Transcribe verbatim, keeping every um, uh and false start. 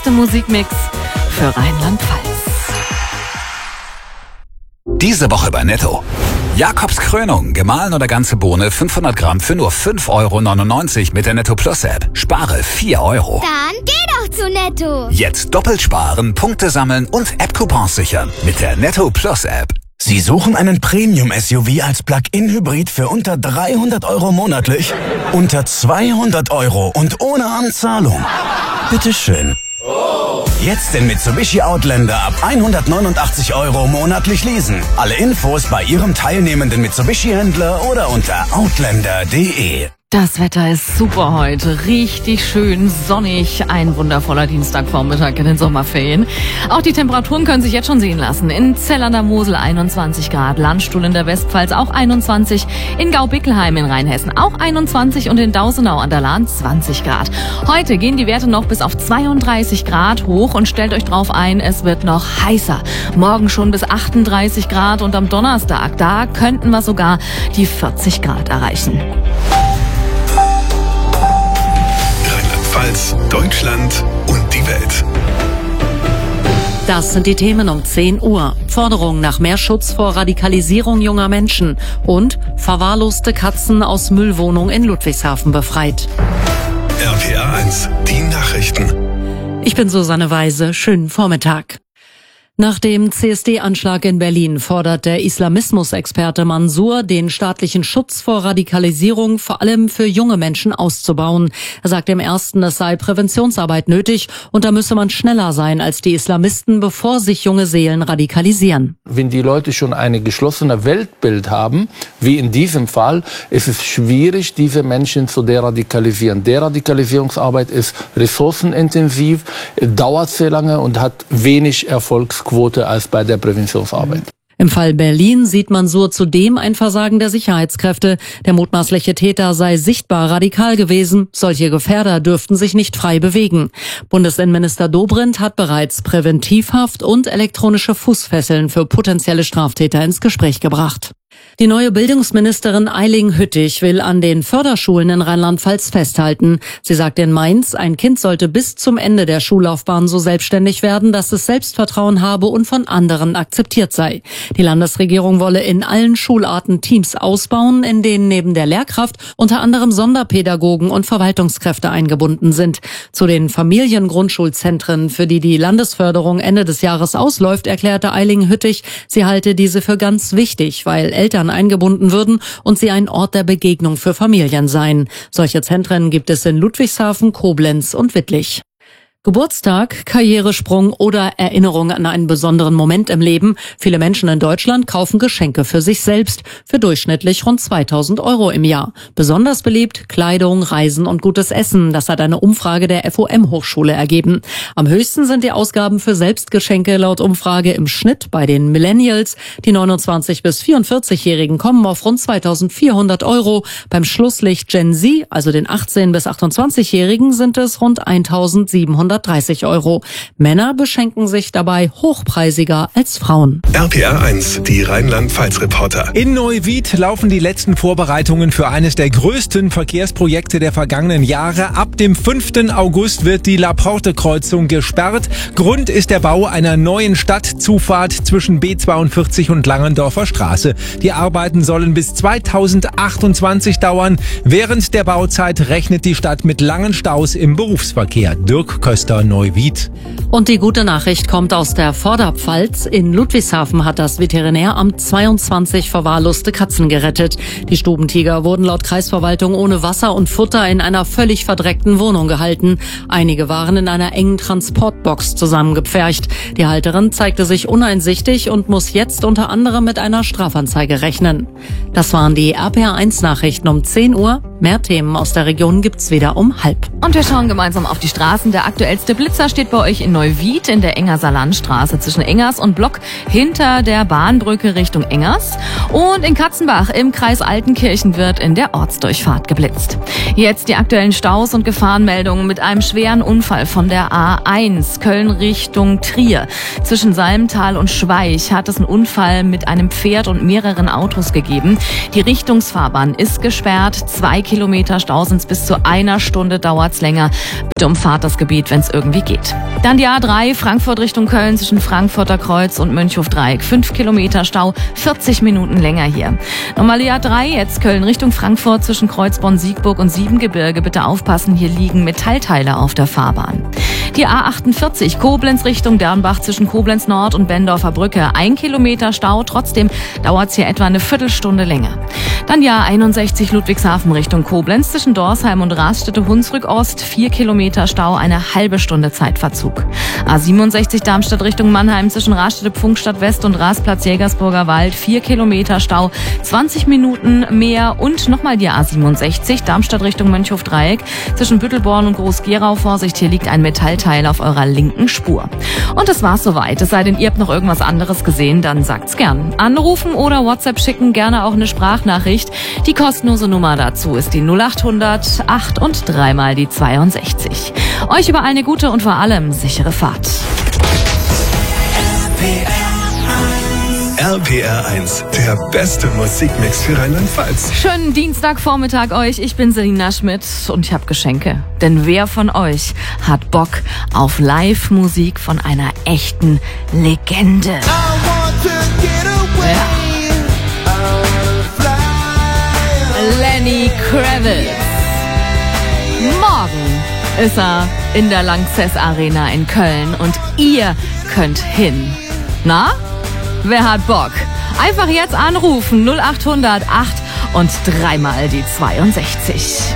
beste Musikmix für Rheinland-Pfalz. Diese Woche bei Netto. Jakobs Krönung, gemahlen oder ganze Bohne, fünfhundert Gramm für nur fünf Euro neunundneunzig mit der Netto Plus App. Spare vier Euro. Dann geh doch zu Netto. Jetzt doppelt sparen, Punkte sammeln und App-Coupons sichern mit der Netto Plus App. Sie suchen einen Premium-S U V als Plug-in-Hybrid für unter dreihundert Euro monatlich? Unter zweihundert Euro und ohne Anzahlung? Bitteschön. Jetzt den Mitsubishi Outlander ab hundertneunundachtzig Euro monatlich leasen. Alle Infos bei Ihrem teilnehmenden Mitsubishi-Händler oder unter outlander punkt de. Das Wetter ist super heute, richtig schön sonnig, ein wundervoller Dienstagvormittag in den Sommerferien. Auch die Temperaturen können sich jetzt schon sehen lassen. In Zell an der Mosel einundzwanzig Grad, Landstuhl in der Westpfalz auch einundzwanzig, in Gau-Bickelheim in Rheinhessen auch einundzwanzig und in Dausenau an der Lahn zwanzig Grad. Heute gehen die Werte noch bis auf zweiunddreißig Grad hoch und stellt euch drauf ein, es wird noch heißer. Morgen schon bis achtunddreißig Grad und am Donnerstag, da könnten wir sogar die vierzig Grad erreichen. Deutschland und die Welt. Das sind die Themen um zehn Uhr. Forderung nach mehr Schutz vor Radikalisierung junger Menschen und verwahrloste Katzen aus Müllwohnung in Ludwigshafen befreit. R P R eins, die Nachrichten. Ich bin Susanne Weise. Schönen Vormittag. Nach dem C S D-Anschlag in Berlin fordert der Islamismusexperte Mansour, den staatlichen Schutz vor Radikalisierung vor allem für junge Menschen auszubauen. Er sagt im Ersten, es sei Präventionsarbeit nötig und da müsse man schneller sein als die Islamisten, bevor sich junge Seelen radikalisieren. Wenn die Leute schon ein geschlossenes Weltbild haben, wie in diesem Fall, ist es schwierig, diese Menschen zu deradikalisieren. Deradikalisierungsarbeit ist ressourcenintensiv, dauert sehr lange und hat wenig Erfolgsquote als bei der Präventionsarbeit. Im Fall Berlin sieht Mansour zudem ein Versagen der Sicherheitskräfte. Der mutmaßliche Täter sei sichtbar radikal gewesen. Solche Gefährder dürften sich nicht frei bewegen. Bundesinnenminister Dobrindt hat bereits Präventivhaft und elektronische Fußfesseln für potenzielle Straftäter ins Gespräch gebracht. Die neue Bildungsministerin Eiling Hüttich will an den Förderschulen in Rheinland-Pfalz festhalten. Sie sagt in Mainz, ein Kind sollte bis zum Ende der Schullaufbahn so selbstständig werden, dass es Selbstvertrauen habe und von anderen akzeptiert sei. Die Landesregierung wolle in allen Schularten Teams ausbauen, in denen neben der Lehrkraft unter anderem Sonderpädagogen und Verwaltungskräfte eingebunden sind. Zu den Familiengrundschulzentren, für die die Landesförderung Ende des Jahres ausläuft, erklärte Eiling Hüttich, sie halte diese für ganz wichtig, weil Eltern eingebunden würden und sie ein Ort der Begegnung für Familien seien. Solche Zentren gibt es in Ludwigshafen, Koblenz und Wittlich. Geburtstag, Karrieresprung oder Erinnerung an einen besonderen Moment im Leben. Viele Menschen in Deutschland kaufen Geschenke für sich selbst für durchschnittlich rund zweitausend Euro im Jahr. Besonders beliebt Kleidung, Reisen und gutes Essen. Das hat eine Umfrage der F O M-Hochschule ergeben. Am höchsten sind die Ausgaben für Selbstgeschenke laut Umfrage im Schnitt bei den Millennials. Die neunundzwanzig- bis vierundvierzig-Jährigen kommen auf rund zweitausendvierhundert Euro. Beim Schlusslicht Gen Z, also den achtzehn- bis achtundzwanzig-Jährigen, sind es rund eintausendsiebenhundertdreißig Euro. Männer beschenken sich dabei hochpreisiger als Frauen. R P R eins, die Rheinland-Pfalz-Reporter. In Neuwied laufen die letzten Vorbereitungen für eines der größten Verkehrsprojekte der vergangenen Jahre. Ab dem fünften August wird die La-Porte-Kreuzung gesperrt. Grund ist der Bau einer neuen Stadtzufahrt zwischen B zweiundvierzig und Langendorfer Straße. Die Arbeiten sollen bis zweitausendachtundzwanzig dauern. Während der Bauzeit rechnet die Stadt mit langen Staus im Berufsverkehr. Dirk Köster, Neuwied. Und die gute Nachricht kommt aus der Vorderpfalz. In Ludwigshafen hat das Veterinäramt zweiundzwanzig verwahrloste Katzen gerettet. Die Stubentiger wurden laut Kreisverwaltung ohne Wasser und Futter in einer völlig verdreckten Wohnung gehalten. Einige waren in einer engen Transportbox zusammengepfercht. Die Halterin zeigte sich uneinsichtig und muss jetzt unter anderem mit einer Strafanzeige rechnen. Das waren die R P R eins Nachrichten um zehn Uhr. Mehr Themen aus der Region gibt's wieder um halb. Und wir schauen gemeinsam auf die Straßen. Der aktuellste Blitzer steht bei euch in Neuwied in der Engerser Landstraße zwischen Engers und Block hinter der Bahnbrücke Richtung Engers. Und in Katzenbach im Kreis Altenkirchen wird in der Ortsdurchfahrt geblitzt. Jetzt die aktuellen Staus und Gefahrenmeldungen mit einem schweren Unfall von der A eins Köln Richtung Trier. Zwischen Salmtal und Schweich hat es einen Unfall mit einem Pferd und mehreren Autos gegeben. Die Richtungsfahrbahn ist gesperrt. Zwei Kilometer Stau sind's, bis zu einer Stunde dauert's länger. Bitte umfahrt das Gebiet, wenn's irgendwie geht. Dann die A drei, Frankfurt Richtung Köln zwischen Frankfurter Kreuz und Mönchhof-Dreieck. Fünf Kilometer Stau, vierzig Minuten länger hier. Nochmal die A drei, jetzt Köln Richtung Frankfurt zwischen Kreuzborn, Siegburg und Siebengebirge. Bitte aufpassen, hier liegen Metallteile auf der Fahrbahn. Die A achtundvierzig, Koblenz Richtung Dernbach zwischen Koblenz Nord und Bendorfer Brücke. Ein Kilometer Stau, trotzdem dauert's hier etwa eine Viertelstunde länger. Dann die A einundsechzig, Ludwigshafen Richtung Koblenz zwischen Dorsheim und Raststätte-Hunsrück Ost. Vier Kilometer Stau, eine halbe Stunde Zeitverzug. A siebenundsechzig, Darmstadt Richtung Mannheim zwischen Raststätte-Pfunkstadt West und Rasplatz Jägersburger Wald. Vier Kilometer Stau, zwanzig Minuten mehr. Und nochmal die A siebenundsechzig, Darmstadt Richtung Mönchhof-Dreieck zwischen Büttelborn und Groß-Gerau. Vorsicht, hier liegt ein Metallteil auf eurer linken Spur. Und das war's soweit. Es sei denn, ihr habt noch irgendwas anderes gesehen, dann sagt's gern. Anrufen oder WhatsApp schicken, gerne auch eine Sprachnachricht. Die kostenlose Nummer dazu ist die null achthundert acht und dreimal die zweiundsechzig. Euch überall eine gute und vor allem sichere Fahrt. R P R eins, der beste Musikmix für Rheinland-Pfalz. Schönen Dienstagvormittag euch. Ich bin Selina Schmidt und ich habe Geschenke. Denn wer von euch hat Bock auf Live-Musik von einer echten Legende? Ja. Lenny Kravitz. Morgen ist er in der Lanxess Arena in Köln und ihr könnt hin. Na? Wer hat Bock? Einfach jetzt anrufen null achthundert acht und dreimal die zweiundsechzig.